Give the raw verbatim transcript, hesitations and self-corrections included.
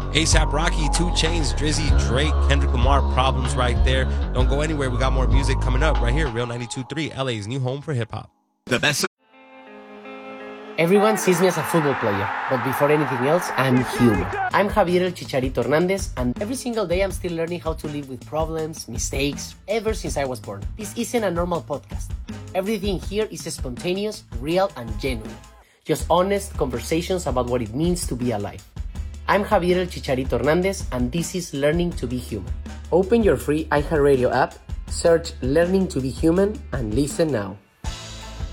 A$AP Rocky, two Chainz, Drizzy, Drake, Kendrick Lamar, Problems right there. Don't go anywhere. We got more music coming up right here. Real ninety-two point three, L A's new home for hip-hop. The best. Everyone sees me as a football player, but before anything else, I'm human. I'm Javier El Chicharito Hernandez, and every single day I'm still learning how to live with problems, mistakes, ever since I was born. This isn't a normal podcast. Everything here is spontaneous, real, and genuine. Just honest conversations about what it means to be alive. I'm Javier El Chicharito Hernandez, and this is Learning to be Human. Open your free iHeartRadio app, search Learning to be Human, and listen now.